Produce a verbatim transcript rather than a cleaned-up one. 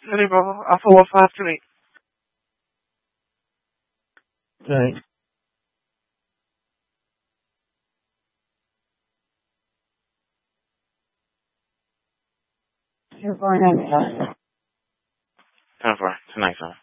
Sorry, Baba. I thought five three. Right. You're going on. Ten four. Tonight, son.